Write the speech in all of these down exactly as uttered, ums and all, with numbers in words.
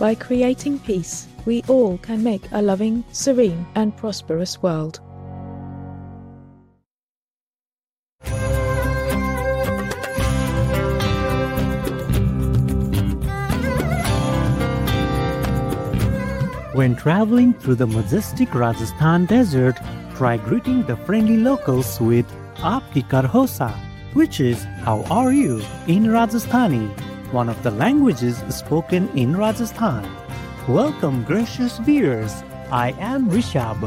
By creating peace, we all can make a loving, serene, and prosperous world. When traveling through the majestic Rajasthan desert, try greeting the friendly locals with Aapki kar ho sa, which is how are you in Rajasthani, one of the languages spoken in Rajasthan. Welcome, gracious viewers. I am Rishabh.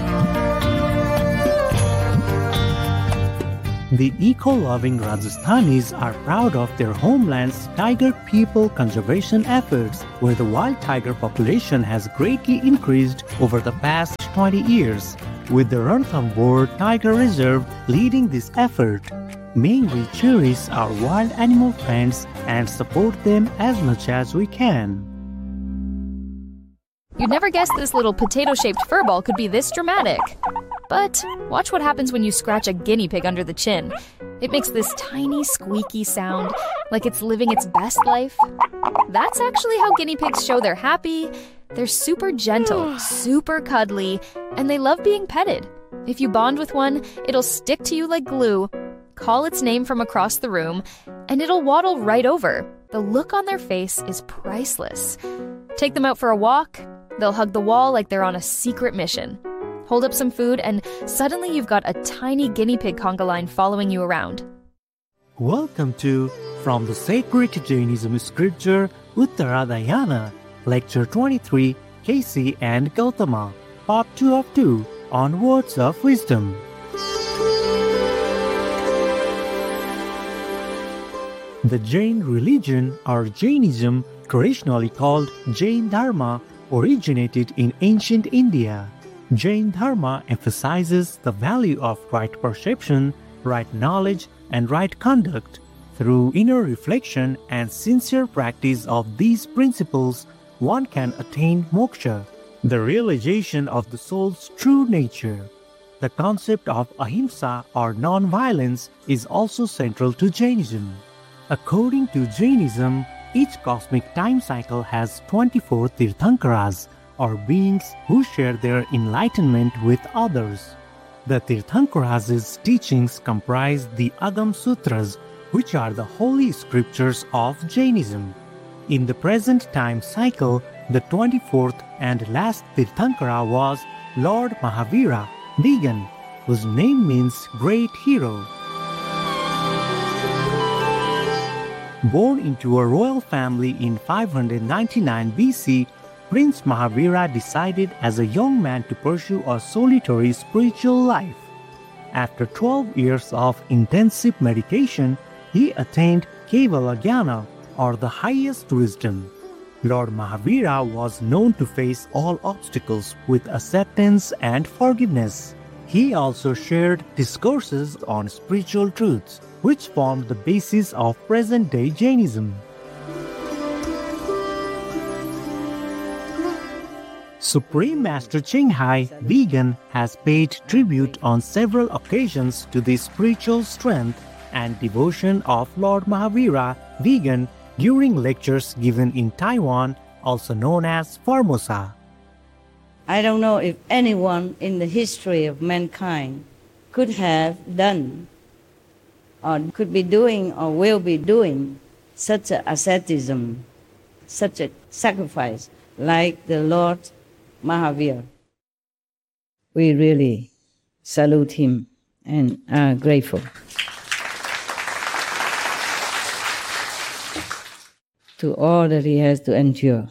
The eco-loving Rajasthanis are proud of their homeland's tiger people conservation efforts, where the wild tiger population has greatly increased over the past twenty years, with the Ranthambore Tiger Reserve leading this effort. May we cherish our wild animal friends and support them as much as we can. You'd never guess this little potato-shaped furball could be this dramatic. But watch what happens when you scratch a guinea pig under the chin. It makes this tiny squeaky sound, like it's living its best life. That's actually how guinea pigs show they're happy. They're super gentle, super cuddly, and they love being petted. If you bond with one, it'll stick to you like glue. Call its name from across the room, and it'll waddle right over. The look on their face is priceless. Take them out for a walk. They'll hug the wall like they're on a secret mission. Hold up some food, and suddenly you've got a tiny guinea pig conga line following you around. Welcome to From the Sacred Jainism Scripture Uttaradayana, Lecture twenty-three, Casey and Gautama, Part two of two, on Words of Wisdom. The Jain religion, or Jainism, traditionally called Jain Dharma, originated in ancient India. Jain Dharma emphasizes the value of right perception, right knowledge, and right conduct. Through inner reflection and sincere practice of these principles, one can attain moksha, the realization of the soul's true nature. The concept of ahimsa, or non-violence, is also central to Jainism. According to Jainism, each cosmic time cycle has twenty-four Tirthankaras, or beings who share their enlightenment with others. The Tirthankara's teachings comprise the Agam Sutras, which are the holy scriptures of Jainism. In the present time cycle, the twenty-fourth and last Tirthankara was Lord Mahavira, vegan, whose name means great hero. Born into a royal family in five hundred ninety-nine B C, Prince Mahavira decided as a young man to pursue a solitary spiritual life. After twelve years of intensive meditation, he attained Kevala-jnana, or the highest wisdom. Lord Mahavira was known to face all obstacles with acceptance and forgiveness. He also shared discourses on spiritual truths, which formed the basis of present-day Jainism. Supreme Master Ching Hai, vegan, has paid tribute on several occasions to the spiritual strength and devotion of Lord Mahavira, vegan, during lectures given in Taiwan, also known as Formosa. I don't know if anyone in the history of mankind could have done, or could be doing, or will be doing such a asceticism, such a sacrifice like the Lord Mahavira. We really salute him and are grateful to all that he has to endure.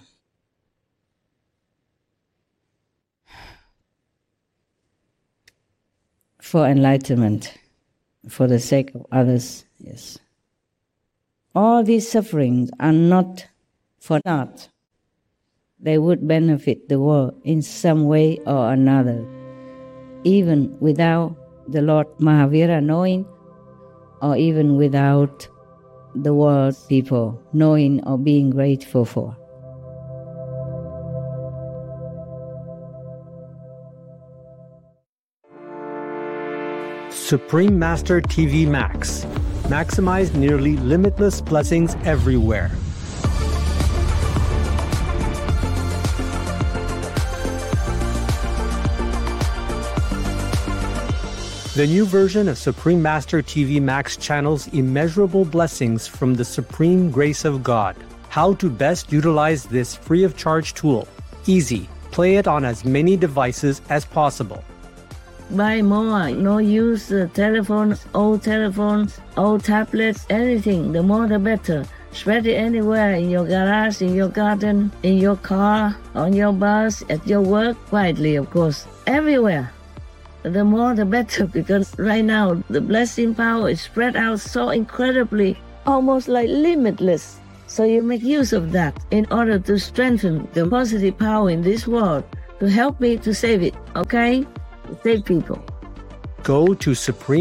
For enlightenment, for the sake of others, yes. All these sufferings are not for naught. They would benefit the world in some way or another, even without the Lord Mahavira knowing, or even without the world people knowing or being grateful for. Supreme Master T V Max. Maximize nearly limitless blessings everywhere. The new version of Supreme Master T V Max channels immeasurable blessings from the supreme grace of God. How to best utilize this free of charge tool? Easy. Play it on as many devices as possible. Buy more, no use uh, telephones, old telephones, old tablets, anything. The more the better. Spread it anywhere, in your garage, in your garden, in your car, on your bus, at your work, quietly of course, everywhere. The more the better, because right now the blessing power is spread out so incredibly, almost like limitless. So you make use of that in order to strengthen the positive power in this world, to help me to save it, okay? Save people. Go to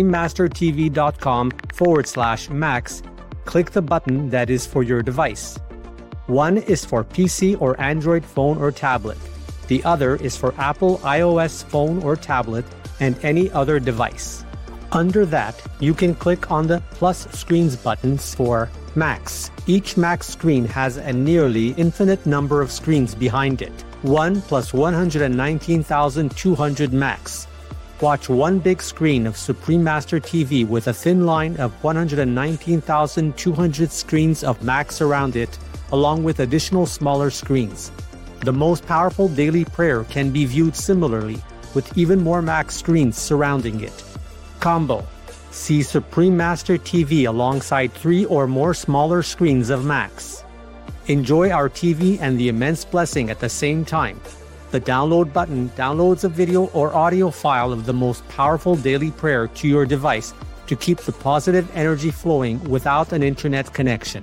suprememastertv.com forward slash max. Click the button that is for your device. One is for P C or Android phone or tablet. The other is for Apple iOS phone or tablet and any other device. Under that, you can click on the plus screens buttons for Max. Each Max screen has a nearly infinite number of screens behind it. one plus one hundred nineteen thousand two hundred Max. Watch one big screen of Supreme Master T V with a thin line of one hundred nineteen thousand two hundred screens of Max around it, along with additional smaller screens. The most powerful daily prayer can be viewed similarly, with even more Max screens surrounding it. Combo. See Supreme Master T V alongside three or more smaller screens of Max. Enjoy our T V and the immense blessing at the same time. The download button downloads a video or audio file of the most powerful daily prayer to your device to keep the positive energy flowing without an internet connection.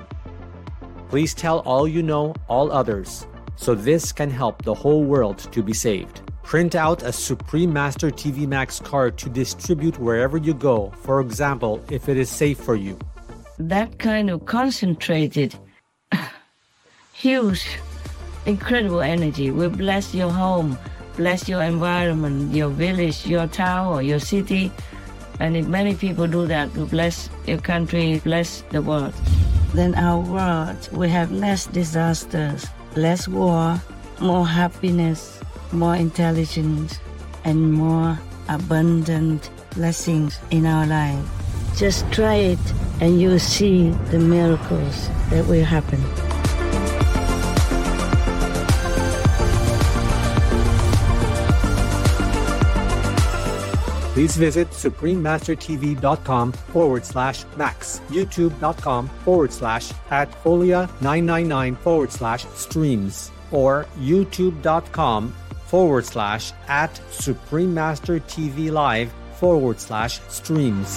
Please tell all you know, all others, so this can help the whole world to be saved. Print out a Supreme Master T V Max card to distribute wherever you go, for example, if it is safe for you. That kind of concentrated, huge, incredible energy will bless your home, bless your environment, your village, your town, or your city. And if many people do that, will bless your country, bless the world. Then our world will have less disasters, less war, more happiness, more intelligence, and more abundant blessings in our life. Just try it and you'll see the miracles that will happen. Please visit suprememastertv.com forward slash max, youtube.com forward slash at folia999 forward slash streams, or youtube.com forward slash at suprememastertvlive forward slash streams.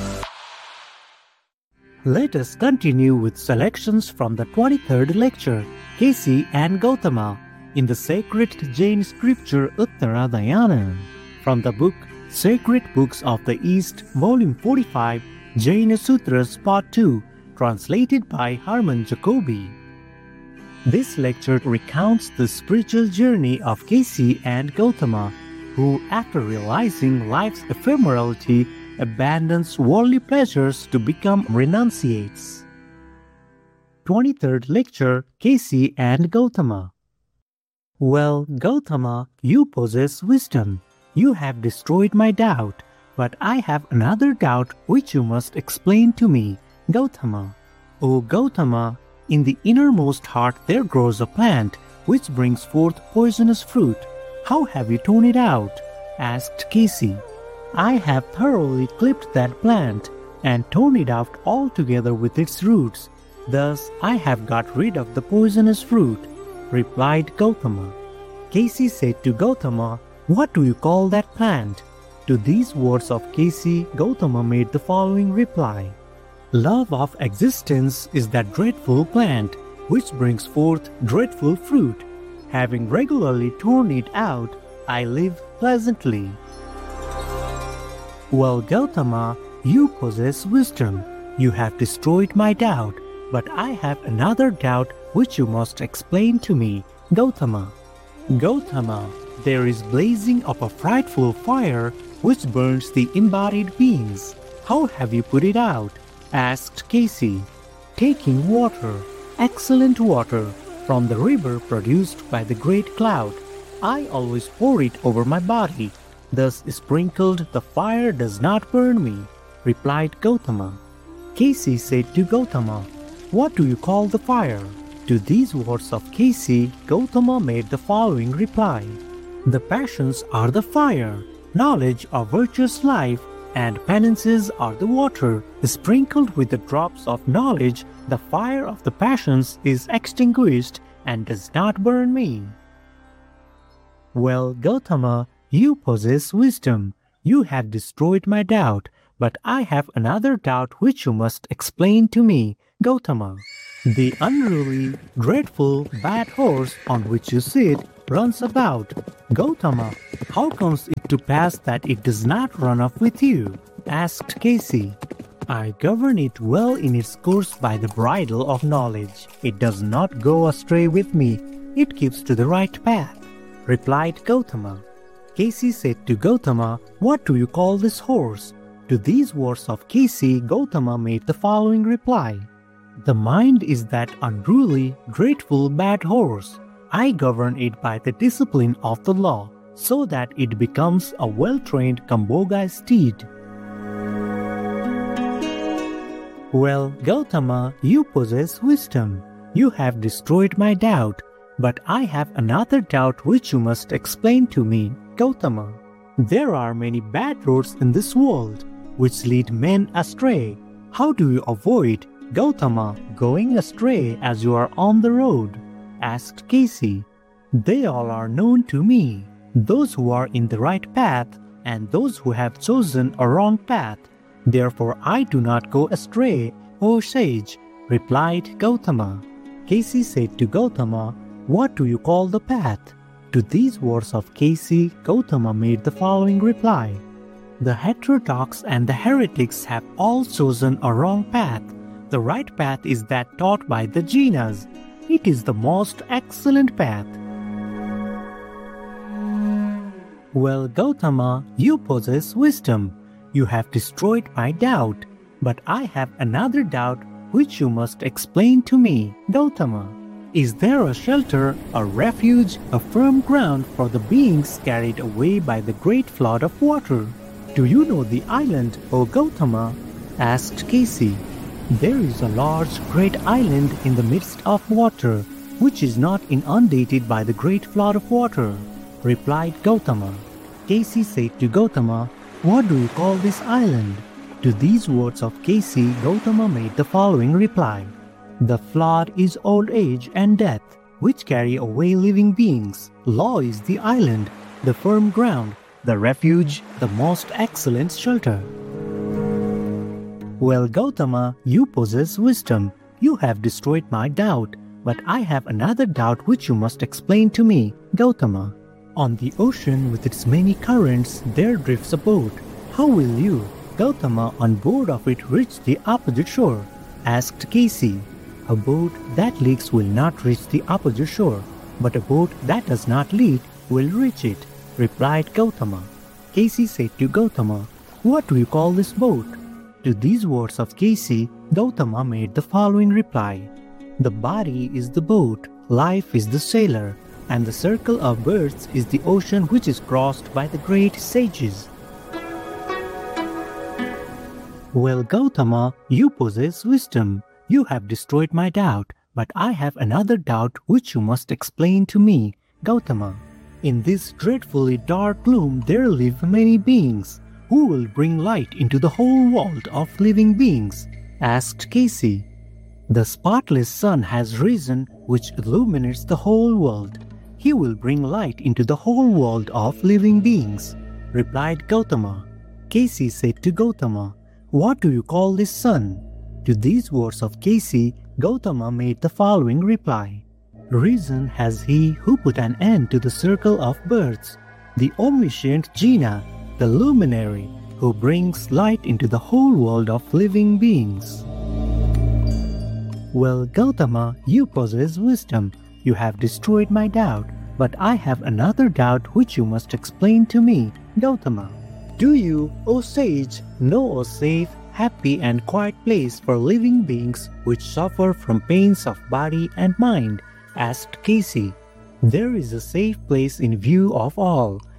Let us continue with selections from the twenty-third lecture, Kessi and Gautama, in the sacred Jain scripture Uttaradayana, from the book Sacred Books of the East, Volume forty-five, Jaina Sutras Part two, translated by Harman Jacobi. This lecture recounts the spiritual journey of Kessi and Gautama, who, after realizing life's ephemerality, abandons worldly pleasures to become renunciates. twenty-third lecture, Kessi and Gautama. Well, Gautama, you possess wisdom. You have destroyed my doubt, but I have another doubt which you must explain to me, Gautama. O Gautama, in the innermost heart there grows a plant which brings forth poisonous fruit. How have you torn it out? Asked Kessi. I have thoroughly clipped that plant and torn it out altogether with its roots. Thus I have got rid of the poisonous fruit, replied Gautama. Kessi said to Gautama, What do you call that plant? To these words of Kessi, Gautama made the following reply. Love of existence is that dreadful plant which brings forth dreadful fruit. Having regularly torn it out, I live pleasantly. Well, Gautama, you possess wisdom. You have destroyed my doubt, but I have another doubt which you must explain to me, Gautama. Gautama, there is blazing of a frightful fire which burns the embodied beings. How have you put it out? Asked Kessi. Taking water, excellent water, from the river produced by the great cloud. I always pour it over my body. thus sprinkled the fire does not burn me, replied Gautama. Kesi said to Gautama, "What do you call the fire?" To these words of Kesi, Gautama made the following reply. The passions are the fire, knowledge or virtuous life, and penances are the water. Sprinkled with the drops of knowledge, the fire of the passions is extinguished and does not burn me. Well, Gautama, you possess wisdom. You have destroyed my doubt, but I have another doubt which you must explain to me, Gautama. The unruly, dreadful, bad horse on which you sit runs about. Gautama, how comes it to pass that it does not run off with you? Asked Kesi. I govern it well in its course by the bridle of knowledge. It does not go astray with me. It keeps to the right path, replied Gautama. Kesi said to Gautama, "What do you call this horse?" To these words of Kesi, Gautama made the following reply. The mind is that unruly, dreadful, bad horse. I govern it by the discipline of the law, so that it becomes a well-trained Kamboga steed. Well, Gautama, you possess wisdom. You have destroyed my doubt, but I have another doubt which you must explain to me, Gautama. There are many bad roads in this world, which lead men astray. How do you avoid, Gautama, going astray as you are on the road? Asked Kesi. They all are known to me, those who are in the right path and those who have chosen a wrong path. Therefore I do not go astray, O sage, replied Gautama. Kesi said to Gautama, What do you call the path? To these words of Kesi, Gautama made the following reply. The heterodox and the heretics have all chosen a wrong path. The right path is that taught by the Jinas. It is the most excellent path. Well, Gautama, you possess wisdom. You have destroyed my doubt, but I have another doubt which you must explain to me, Gautama. Is there a shelter, a refuge, a firm ground for the beings carried away by the great flood of water? Do you know the island, O Gautama? Asked Kesi. There is a large, great island in the midst of water, which is not inundated by the great flood of water, replied Gautama. Kesi said to Gautama, What do you call this island? To these words of Kesi, Gautama made the following reply. The flood is old age and death, which carry away living beings. Law is the island, the firm ground, the refuge, the most excellent shelter. Well, Gautama, you possess wisdom. You have destroyed my doubt, but I have another doubt which you must explain to me, Gautama. On the ocean with its many currents, there drifts a boat. How will you, Gautama, on board of it reach the opposite shore? Asked Kesi. A boat that leaks will not reach the opposite shore, but a boat that does not leak will reach it, replied Gautama. Kesi said to Gautama, What do you call this boat? To these words of Kesi, Gautama made the following reply. The body is the boat, life is the sailor, and the circle of births is the ocean which is crossed by the great sages. Well, Gautama, you possess wisdom. You have destroyed my doubt, but I have another doubt which you must explain to me, Gautama. In this dreadfully dark gloom there live many beings. Who will bring light into the whole world of living beings? Asked Kesi. The spotless sun has risen, which illuminates the whole world. He will bring light into the whole world of living beings, replied Gautama. Kesi said to Gautama, What do you call this sun? To these words of Kesi, Gautama made the following reply. Reason has he who put an end to the circle of births, the omniscient Jina, the luminary, who brings light into the whole world of living beings. Well, Gautama, you possess wisdom. You have destroyed my doubt, but I have another doubt which you must explain to me, Gautama. Do you, O sage, know a safe, happy and quiet place for living beings which suffer from pains of body and mind? Asked Kesi. There is a safe place in view of all,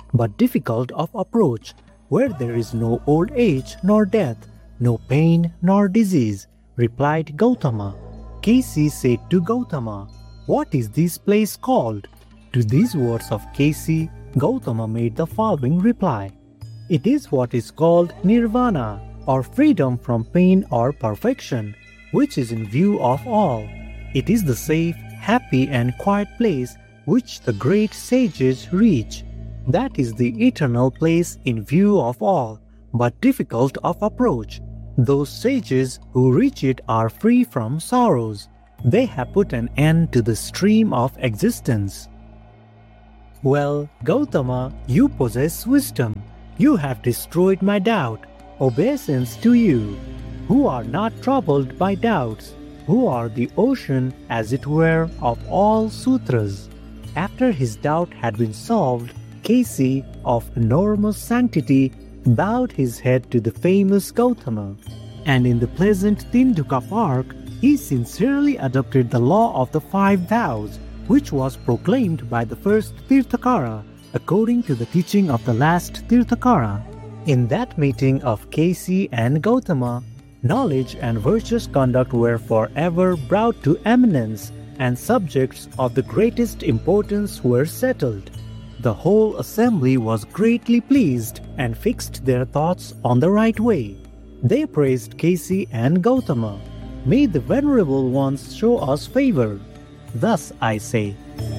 but difficult of approach, where there is no old age nor death, no pain nor disease, replied Gautama. Kesi said to Gautama, "What is this place called?" To these words of Kesi, Gautama made the following reply. "It is what is called nirvana, or freedom from pain or perfection, which is in view of all. It is the safe, happy and quiet place which the great sages reach. That is the eternal place in view of all, but difficult of approach. Those sages who reach it are free from sorrows. They have put an end to the stream of existence." Well, Gautama, you possess wisdom. You have destroyed my doubt. Obeisance to you, who are not troubled by doubts, who are the ocean, as it were, of all sutras. After his doubt had been solved, Kesi, of enormous sanctity, bowed his head to the famous Gautama, and in the pleasant Tinduka Park, he sincerely adopted the law of the five vows, which was proclaimed by the first Tirthakara, according to the teaching of the last Tirthakara. In that meeting of Kesi and Gautama, knowledge and virtuous conduct were forever brought to eminence, and subjects of the greatest importance were settled. The whole assembly was greatly pleased and fixed their thoughts on the right way. They praised Kesi and Gautama. May the venerable ones show us favor. Thus I say.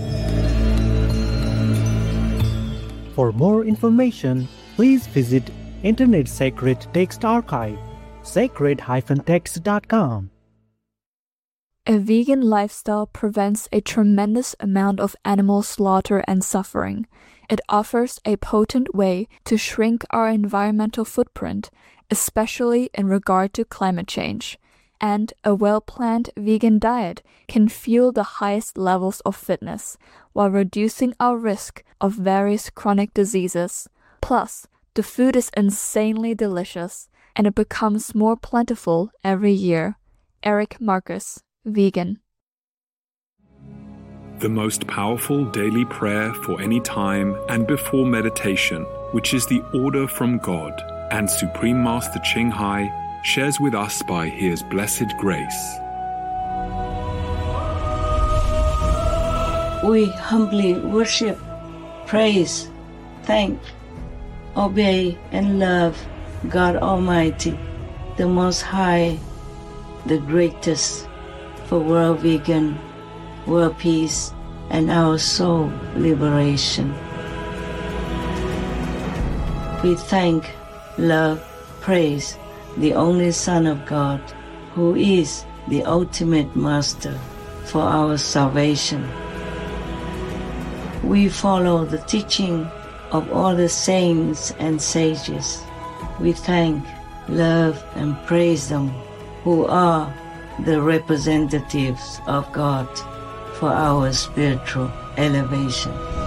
For more information, please visit Internet Sacred Text Archive, sacred dash text dot com. A vegan lifestyle prevents a tremendous amount of animal slaughter and suffering. It offers a potent way to shrink our environmental footprint, especially in regard to climate change. And a well-planned vegan diet can fuel the highest levels of fitness while reducing our risk of various chronic diseases. Plus, the food is insanely delicious, and it becomes more plentiful every year. Eric Marcus, vegan. The most powerful daily prayer for any time and before meditation, which is the order from God, and Supreme Master Ching Hai shares with us by His blessed grace. We humbly worship, praise, thank, obey, and love God Almighty, the Most High, the greatest, for world vegan, world peace, and our soul liberation. We thank, love, praise the only Son of God, who is the ultimate Master for our salvation. We follow the teaching of all the saints and sages. We thank, love, and praise them, who are the representatives of God for our spiritual elevation.